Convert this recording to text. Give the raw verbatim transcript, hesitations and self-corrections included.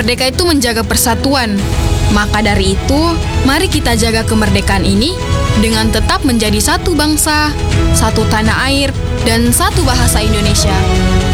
merdeka itu menjaga persatuan. Maka dari itu, mari kita jaga kemerdekaan ini dengan tetap menjadi satu bangsa, satu tanah air, dan satu bahasa Indonesia.